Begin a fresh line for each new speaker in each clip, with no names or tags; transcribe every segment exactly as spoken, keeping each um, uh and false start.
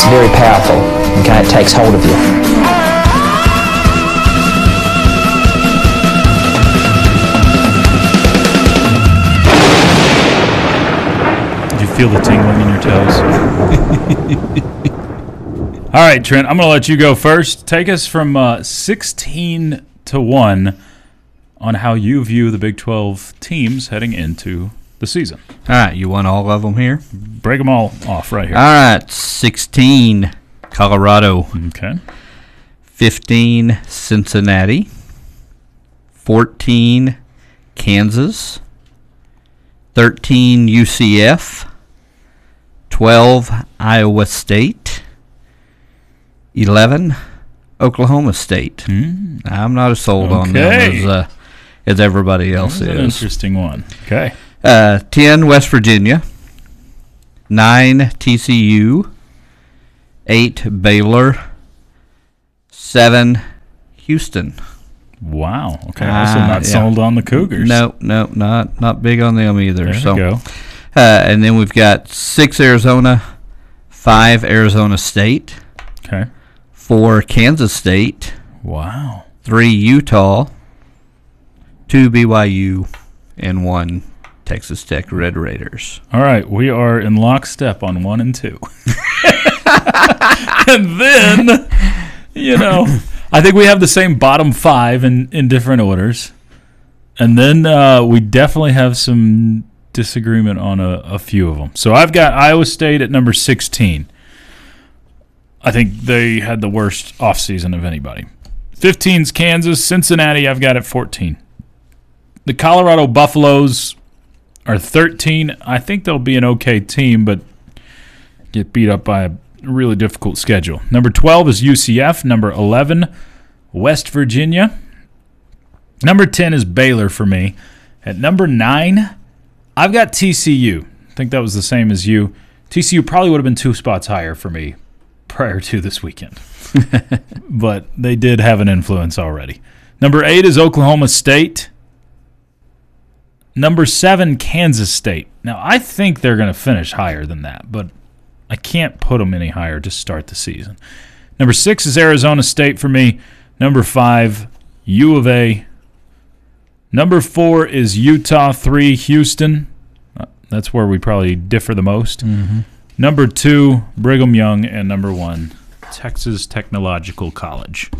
very powerful. Okay, it takes hold of you.
Feel the tingling in your toes. All right, Trent, I'm going to let you go first. Take us from uh, sixteen to one on how you view the Big twelve teams heading into the season.
All right, you want all of them here?
Break them all off right here.
All right, sixteen, Colorado.
Okay.
fifteen, Cincinnati. fourteen, Kansas. thirteen, U C F. twelve, Iowa State. eleven, Oklahoma State.
Mm.
I'm not as sold
okay.
on them as, uh, as everybody else
That's
is.
an interesting one. Okay.
Uh, ten, West Virginia. nine, T C U. eight, Baylor. seven, Houston.
Wow. Okay. Also
Uh,
not
yeah.
sold on the Cougars.
No, no, not not big on them either.
There
so.
you go.
Uh, and then we've got six Arizona, five Arizona State,
Okay.
four Kansas State,
Wow.
three Utah, two B Y U, and one Texas Tech Red Raiders.
All right. We are in lockstep on one and two. And then, you know, I think we have the same bottom five in, in different orders. And then uh, we definitely have some disagreement on a, a few of them. So I've got Iowa State at number sixteen. I think they had the worst offseason of anybody. fifteen's Kansas. Cincinnati I've got at fourteen. The Colorado Buffaloes are thirteen. I think they'll be an okay team, but get beat up by a really difficult schedule. Number twelve is U C F. Number eleven, West Virginia. Number ten is Baylor for me. At number nine, I've got T C U. I think that was the same as you. T C U probably would have been two spots higher for me prior to this weekend. But they did have an influence already. Number eight is Oklahoma State. Number seven, Kansas State. Now, I think they're going to finish higher than that, but I can't put them any higher to start the season. Number six is Arizona State for me. Number five, U of A. Number four is Utah. Three, Houston. Uh, that's where we probably differ the most.
Mm-hmm.
Number two, Brigham Young. And number one, Texas Technological College.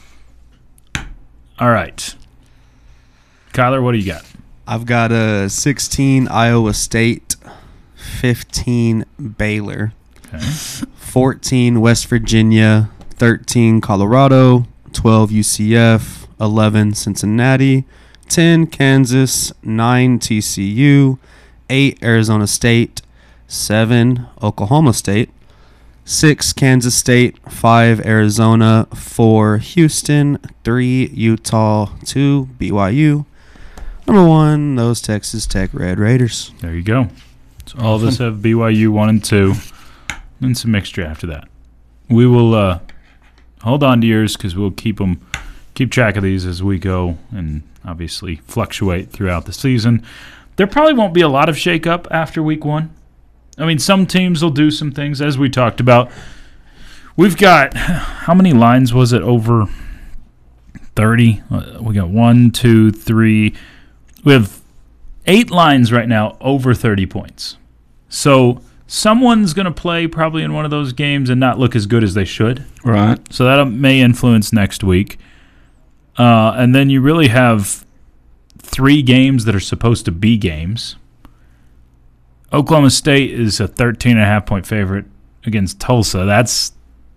All right. Kyler, what do you got?
I've got a sixteen Iowa State, fifteen Baylor,
Okay.
fourteen West Virginia, thirteen Colorado, twelve U C F, eleven Cincinnati, ten Kansas, nine T C U, eight Arizona State, seven Oklahoma State, six Kansas State, five Arizona, four Houston, three Utah, two B Y U. Number one, those Texas Tech Red Raiders.
There you go. So all of us have B Y U one and two, and some mixture after that. We will uh, hold on to yours because we'll keep them, keep track of these as we go, and obviously fluctuate throughout the season. There probably won't be a lot of shakeup after week one. I mean, some teams will do some things, as we talked about. We've got, how many lines was it? Over thirty? Uh, we got one, two, three. We have eight lines right now over thirty points. So someone's going to play probably in one of those games and not look as good as they should.
Right.
So that may influence next week. Uh, and then you really have three games that are supposed to be games. Oklahoma State is a thirteen and a half point favorite against Tulsa. That's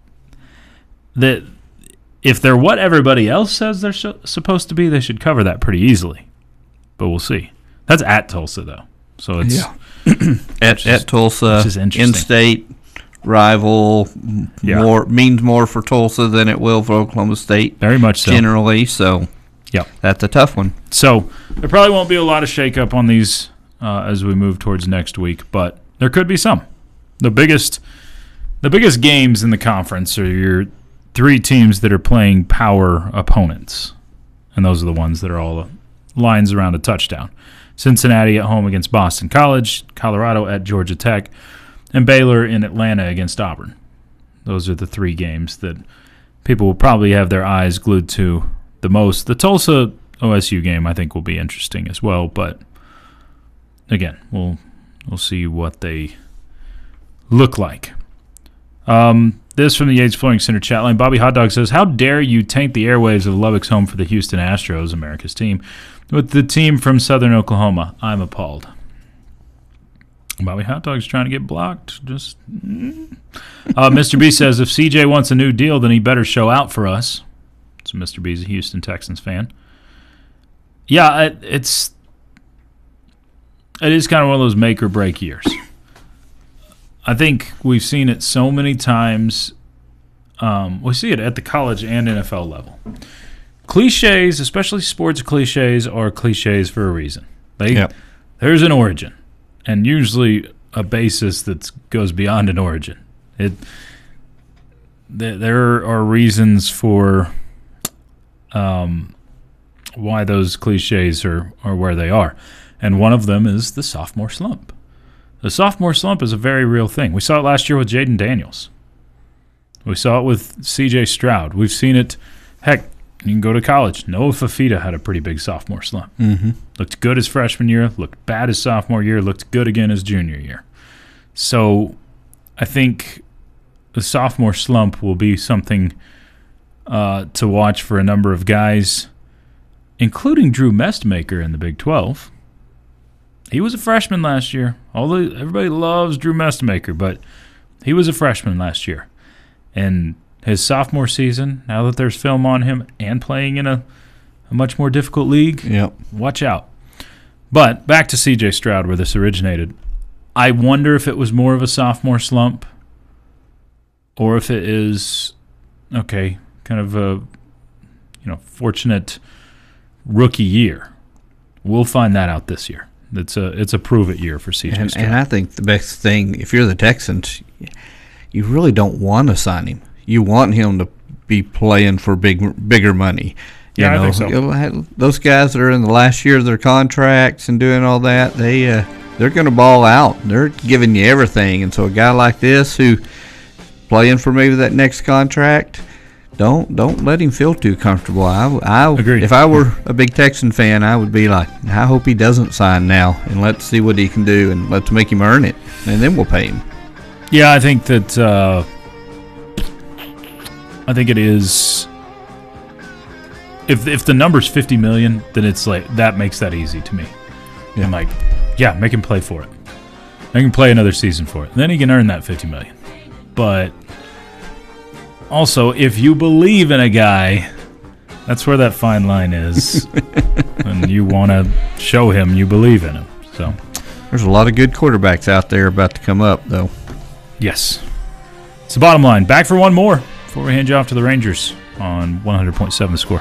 that. If they're what everybody else says they're so, supposed to be, they should cover that pretty easily. But we'll see. That's at Tulsa, though. So it's
Yeah. at,
is-
at Tulsa,
which is interesting.
in-state rival,
Yeah.
more means more for Tulsa than it will for Oklahoma State
very much so.
generally. So
Yep.
that's a tough one.
So there probably won't be a lot of shakeup on these uh, as we move towards next week, but there could be some. The biggest, the biggest games in the conference are your three teams that are playing power opponents, and those are the ones that are all lines around a touchdown. Cincinnati at home against Boston College, Colorado at Georgia Tech, and Baylor in Atlanta against Auburn. Those are the three games that people will probably have their eyes glued to the most. The Tulsa O S U game, I think, will be interesting as well. But again, we'll we'll see what they look like. Um, this from the Yates Flooring Center chat line. Bobby Hot Dog says, "How dare you taint the airwaves of Lubbock's home for the Houston Astros, America's team, with the team from Southern Oklahoma? I'm appalled." Bobby Hot Dog's trying to get blocked. Just mm. uh, Mister B says, "If C J wants a new deal, then he better show out for us." So Mister B's a Houston Texans fan. Yeah, it, it's it is kind of one of those make or break years. I think we've seen it so many times. Um, we see it at the college and N F L level. Cliches, especially sports cliches, are cliches for a reason. They,
yep.
There's an origin, and usually a basis that goes beyond an origin. It th- there are reasons for um, why those cliches are, are where they are, and one of them is the sophomore slump. The sophomore slump is a very real thing. We saw it last year with Jaden Daniels. We saw it with C J Stroud. We've seen it. Heck, you can go to college. Noah Fafita had a pretty big sophomore slump.
Mm-hmm.
Looked good his freshman year, looked bad his sophomore year, looked good again his junior year. So I think the sophomore slump will be something uh, to watch for a number of guys, including Drew Mestmaker in the Big twelve. He was a freshman last year. Although everybody loves Drew Mestmaker, but he was a freshman last year. And his sophomore season, now that there's film on him and playing in a, a much more difficult league,
yep.
watch out. But back to C J Stroud, where this originated. I wonder if it was more of a sophomore slump or if it is, okay, kind of a you know fortunate rookie year. We'll find that out this year. It's a it's a prove it year for C J
and,
Stroud.
and I think the best thing, if you're the Texans, you really don't want to sign him. You want him to be playing for big bigger money. You
yeah,
know,
I think so.
Those guys that are in the last year of their contracts and doing all that, they uh, they're going to ball out. They're giving you everything, and so a guy like this who playing for maybe that next contract, Don't don't let him feel too comfortable. I, I
Agreed.
If I were a big Texan fan, I would be like, I hope he doesn't sign now, and let's see what he can do, and let's make him earn it, and then we'll pay him.
Yeah, I think that uh, I think it is. If if the number's fifty million, then it's like that makes that easy to me.
Yeah.
I'm like, yeah, make him play for it. Make him play another season for it. Then he can earn that fifty million. But also, if you believe in a guy, that's where that fine line is. And you want to show him you believe in him. So
there's a lot of good quarterbacks out there about to come up, though.
Yes. It's the bottom line. Back for one more before we hand you off to the Rangers on one hundred point seven The Score.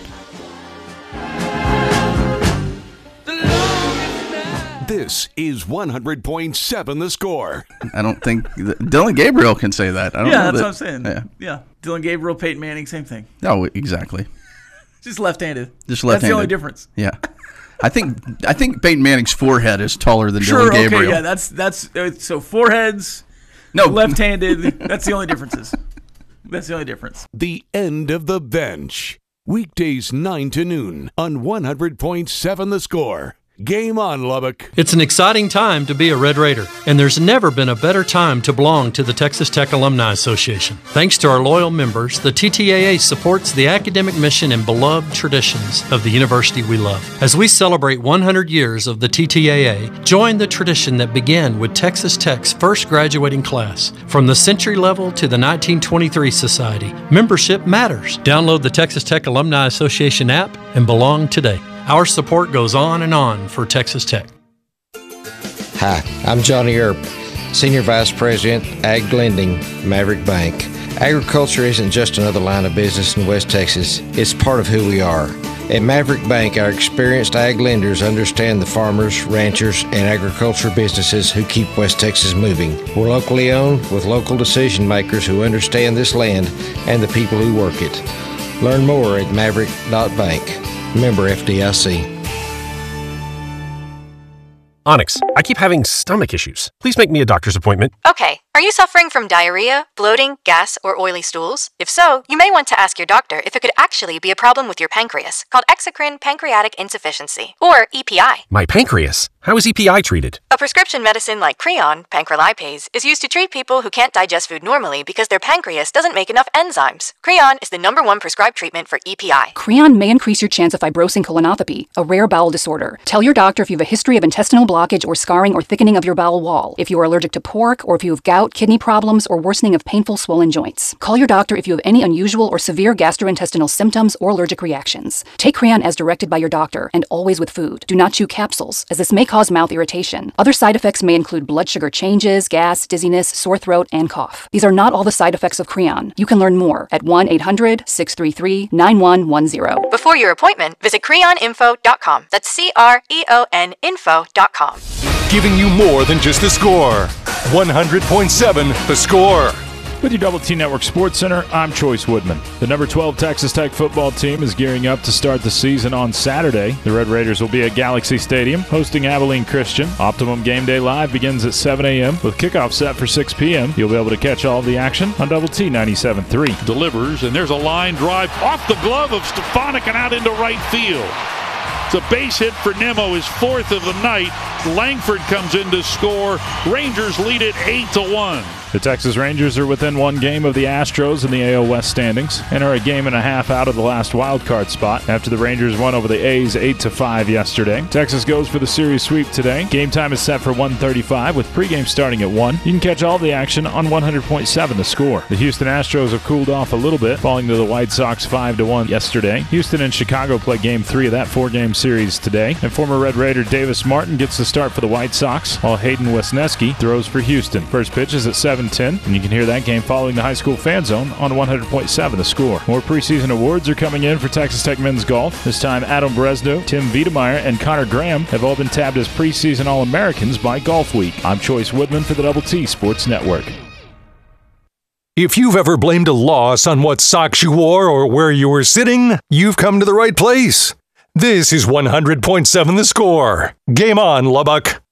This is one hundred point seven The Score.
I don't think Dylan Gabriel can say that. I don't
yeah,
know
that's
that,
what I'm saying.
Yeah.
yeah. Dylan Gabriel, Peyton Manning, same thing.
Oh, exactly.
Just left-handed.
Just left-handed.
That's the only difference.
Yeah. I think I think Peyton Manning's forehead is taller than
sure,
Dylan Gabriel.
okay, yeah, that's that's uh, so foreheads,
no
left-handed. That's the only differences. That's the only difference.
The End of the Bench. Weekdays nine to noon on one hundred point seven The Score. Game on, Lubbock.
It's an exciting time to be a Red Raider, and there's never been a better time to belong to the Texas Tech Alumni Association. Thanks to our loyal members, the T T A A supports the academic mission and beloved traditions of the university we love. As we celebrate one hundred years of the T T A A, join the tradition that began with Texas Tech's first graduating class. From the century level to the nineteen twenty-three Society, membership matters. Download the Texas Tech Alumni Association app and belong today. Our support goes on and on for Texas Tech.
Hi, I'm Johnny Earp, Senior Vice President, Ag Lending, Maverick Bank. Agriculture isn't just another line of business in West Texas, it's part of who we are. At Maverick Bank, our experienced ag lenders understand the farmers, ranchers, and agriculture businesses who keep West Texas moving. We're locally owned with local decision makers who understand this land and the people who work it. Learn more at maverick dot bank. Member F D I C.
Onyx, I keep having stomach issues. Please make me a doctor's appointment.
Okay,
Are you suffering from diarrhea, bloating, gas, or oily stools? If so, you may want to ask your doctor if it could actually be a problem with your pancreas, called exocrine pancreatic insufficiency, or E P I.
My pancreas? How is E P I treated?
A prescription medicine like Creon, pancrelipase, is used to treat people who can't digest food normally because their pancreas doesn't make enough enzymes. Creon is the number one prescribed treatment for E P I.
Creon may increase your chance of fibrosing colonopathy, a rare bowel disorder. Tell your doctor if you have a history of intestinal blockage or scarring or thickening of your bowel wall, if you are allergic to pork, or if you have gout, kidney problems, or worsening of painful swollen joints. Call your doctor if you have any unusual or severe gastrointestinal symptoms or allergic reactions. Take Creon as directed by your doctor, and always with food. Do not chew capsules, as this may cause mouth irritation. Other side effects may include blood sugar changes, gas, dizziness, sore throat, and cough. These are not all the side effects of Creon. You can learn more at one eight hundred, six three three, nine one one zero.
Before your appointment, visit creon info dot com. That's C R E O N info dot com.
Giving you more than just the score. one hundred point seven The Score.
With your Double T Network Sports Center, I'm Choice Woodman. The number twelve Texas Tech football team is gearing up to start the season on Saturday. The Red Raiders will be at Galaxy Stadium hosting Abilene Christian. Optimum Game Day Live begins at seven a.m. with kickoff set for six p.m. You'll be able to catch all of the action on Double T ninety-seven point three.
Delivers, and there's a line drive off the glove of Stefanik and out into right field. It's a base hit for Nimmo, his fourth of the night. Langford comes in to score. Rangers lead it eight to one.
The Texas Rangers are within one game of the Astros in the A L West standings and are a game and a half out of the last wild card spot after the Rangers won over the A's eight to five yesterday. Texas goes for the series sweep today. Game time is set for one thirty-five with pregame starting at one. You can catch all the action on one hundred point seven The Score. The Houston Astros have cooled off a little bit, falling to the White Sox five to one yesterday. Houston and Chicago play game three of that four-game series today, and former Red Raider Davis Martin gets the start for the White Sox, while Hayden Wesneski throws for Houston. First pitch is at seven ten, and you can hear that game following the High School Fan Zone on one hundred point seven The Score. More preseason awards are coming in for Texas Tech men's golf. This time, Adam Bresno, Tim Wiedemeyer, and Connor Graham have all been tabbed as preseason All-Americans by Golf Week. I'm Choice Woodman for the Double T Sports Network.
If you've ever blamed a loss on what socks you wore or where you were sitting, you've come to the right place. This is one hundred point seven The Score. Game on, Lubbock.